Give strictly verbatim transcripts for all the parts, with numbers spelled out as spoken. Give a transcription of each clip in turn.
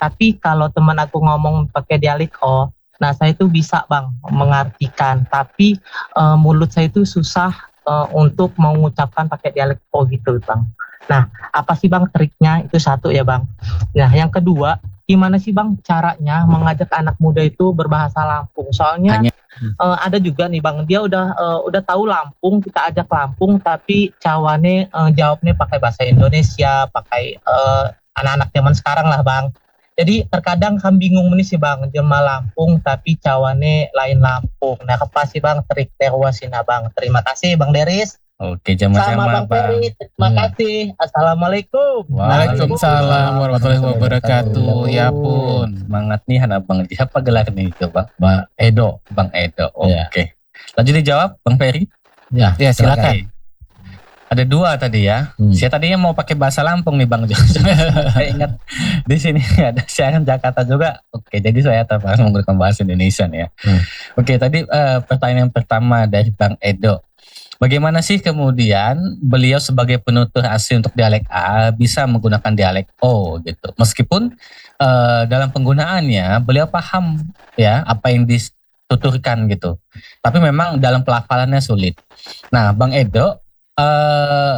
Tapi kalau teman aku ngomong pakai dialek O, nah saya itu bisa bang mengartikan, tapi uh, mulut saya itu susah uh, untuk mengucapkan pakai dialek O gitu bang. Nah, apa sih bang triknya? Itu satu ya bang. Nah, yang kedua, gimana sih bang caranya mengajak anak muda itu berbahasa Lampung? Soalnya Hanya uh, ada juga nih bang, dia udah uh, udah tahu Lampung, kita ajak Lampung, tapi cawane uh, jawabnya pakai bahasa Indonesia, pakai uh, anak-anak zaman sekarang lah bang. Jadi terkadang kan bingung nih sih bang, jema Lampung tapi cawane lain Lampung. Nah, apa sih bang trik terwasina bang? Terima kasih bang Deris. Oke, Sama sama-sama bang Bang. Ferry, terima Hmm. kasih. Assalamualaikum. Waalaikumsalam warahmatullahi wabarakatuh. Ya pun, semangat nih anak Bang. Siapa gelar nih coba? Bang Edo, Bang Edo. Oke. Okay. Lanjut dijawab Bang Ferry. Ya, Ya silakan. silakan. Ada dua tadi ya. Hmm. Saya tadinya mau pakai bahasa Lampung nih Bang. Saya ingat di sini ada siaran Jakarta juga. Oke, jadi saya terpaksa menggunakan bahasa Indonesia nih ya. Hmm. Oke, tadi uh, pertanyaan pertama dari Bang Edo. Bagaimana sih kemudian beliau sebagai penutur asli untuk dialek A bisa menggunakan dialek O gitu. Meskipun uh, dalam penggunaannya beliau paham ya apa yang dituturkan gitu. Tapi memang dalam pelafalannya sulit. Nah, Bang Edo, uh,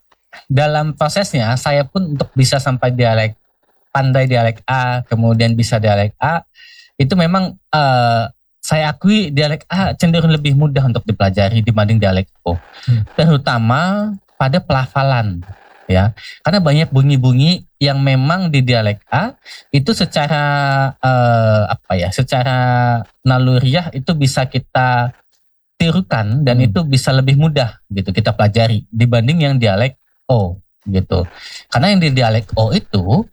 dalam prosesnya saya pun untuk bisa sampai dialek pandai dialek A, kemudian bisa dialek A, itu memang uh, saya akui dialek A cenderung lebih mudah untuk dipelajari dibanding dialek O, hmm. terutama pada pelafalan, ya, karena banyak bunyi-bunyi yang memang di dialek A itu secara eh, apa ya, secara naluriah itu bisa kita tirukan dan hmm. itu bisa lebih mudah gitu kita pelajari dibanding yang dialek O gitu, karena yang di dialek O itu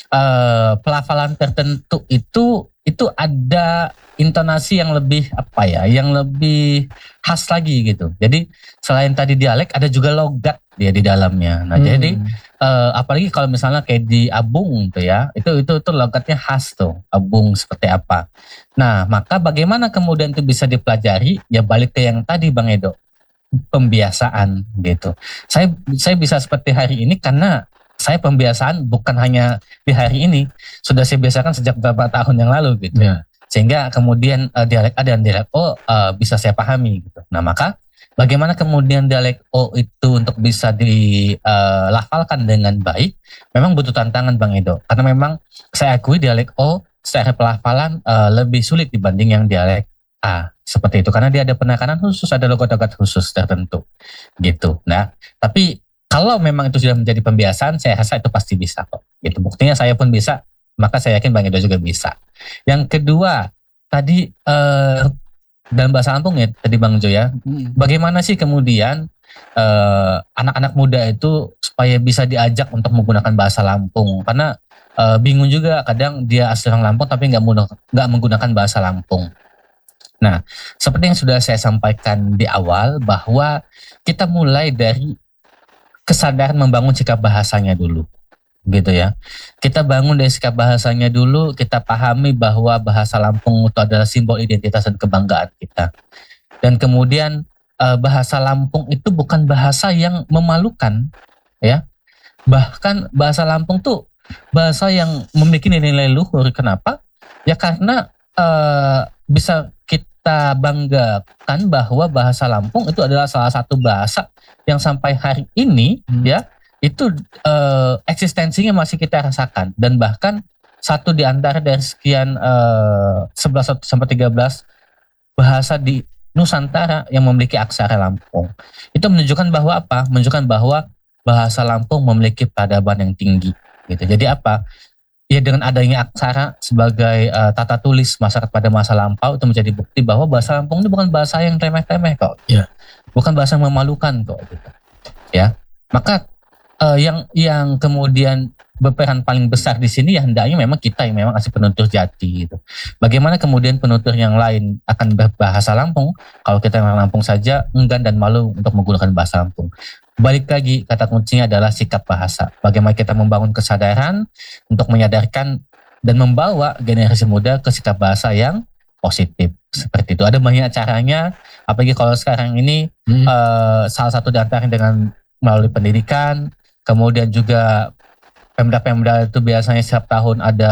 eh, pelafalan tertentu itu itu ada intonasi yang lebih apa ya, yang lebih khas lagi gitu. Jadi selain tadi dialek ada juga logat dia di dalamnya. Nah, hmm. jadi uh, apalagi kalau misalnya kayak di Abung tuh ya, itu itu itu logatnya khas tuh, Abung seperti apa. Nah, maka bagaimana kemudian itu bisa dipelajari? Ya balik ke yang tadi Bang Edo, pembiasaan gitu. Saya saya bisa seperti hari ini karena saya pembiasaan bukan hanya di hari ini, sudah saya biasakan sejak beberapa tahun yang lalu gitu. Ya. Sehingga kemudian uh, dialek A dan dialek O uh, bisa saya pahami gitu. Nah, maka bagaimana kemudian dialek O itu untuk bisa dilafalkan uh, dengan baik, memang butuh tantangan Bang Edo. Karena memang saya akui dialek O secara pelafalan uh, lebih sulit dibanding yang dialek A. Seperti itu, karena dia ada penekanan khusus, ada logat-logat khusus tertentu gitu. Nah, tapi kalau memang itu sudah menjadi pembiasaan, saya rasa itu pasti bisa kok. Gitu. Buktinya saya pun bisa, maka saya yakin Bang Edo juga bisa. Yang kedua, tadi eh, dalam bahasa Lampung ya, tadi Bang Jo ya, hmm. bagaimana sih kemudian eh, anak-anak muda itu supaya bisa diajak untuk menggunakan bahasa Lampung? Karena eh, bingung juga, kadang dia asli orang Lampung tapi nggak nggak menggunakan bahasa Lampung. Nah, seperti yang sudah saya sampaikan di awal, bahwa kita mulai dari kesadaran membangun sikap bahasanya dulu, gitu ya. Kita bangun dari sikap bahasanya dulu, kita pahami bahwa bahasa Lampung itu adalah simbol identitas dan kebanggaan kita. Dan kemudian bahasa Lampung itu bukan bahasa yang memalukan, ya. Bahkan bahasa Lampung tuh bahasa yang memiliki nilai luhur. Kenapa? Ya karena uh, bisa kita banggakan bahwa bahasa Lampung itu adalah salah satu bahasa yang sampai hari ini hmm. ya itu uh, eksistensinya masih kita rasakan, dan bahkan satu di antara dari sekian uh, sebelas sampai tiga belas bahasa di Nusantara yang memiliki aksara Lampung. Itu menunjukkan bahwa apa? Menunjukkan bahwa bahasa Lampung memiliki peradaban yang tinggi gitu. Jadi apa? Ya dengan adanya aksara sebagai uh, tata tulis masyarakat pada masa lampau itu menjadi bukti bahwa bahasa Lampung ini bukan bahasa yang remeh-temeh kok. Ya. Bukan bahasa yang memalukan kok gitu. Ya. Maka uh, yang yang kemudian berperan paling besar di sini ya hendaknya memang kita yang memang asli penutur jati gitu. Bagaimana kemudian penutur yang lain akan berbahasa Lampung kalau kita orang Lampung saja enggan dan malu untuk menggunakan bahasa Lampung. Balik lagi, kata kuncinya adalah sikap bahasa. Bagaimana kita membangun kesadaran untuk menyadarkan dan membawa generasi muda ke sikap bahasa yang positif. Seperti itu. Ada banyak caranya, apalagi kalau sekarang ini hmm. uh, salah satu diantaranya dengan melalui pendidikan, kemudian juga Pemda-Pemda itu biasanya setiap tahun ada